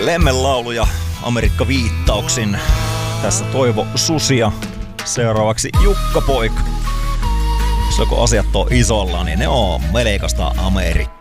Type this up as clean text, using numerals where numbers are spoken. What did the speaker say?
Lemmenlauluja Amerikka-viittauksin. Tässä Toivo Susia. Seuraavaksi Jukka Poika. Jos joko asiat on isolla, niin ne on melekasta Amerikkaa.